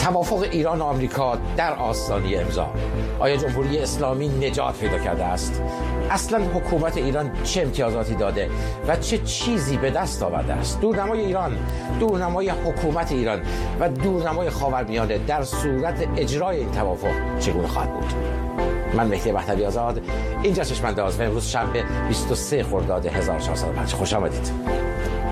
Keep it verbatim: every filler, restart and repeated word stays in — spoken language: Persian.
توافق ایران و آمریکا در آستانه امضا. آیا جمهوری اسلامی نجات پیدا کرده است؟ اصلا حکومت ایران چه امتیازاتی داده و چه چیزی به دست آورده است؟ دورنمای ایران، دورنمای حکومت ایران و دورنمای خاورمیانه در صورت اجرای این توافق چگونه خواهد بود؟ من مهدی بختیاری آزاد، اینجا چشم‌انداز و امروز شنبه بیست و سه خرداد هزار و چهارصد و پنج. خوش آمدید.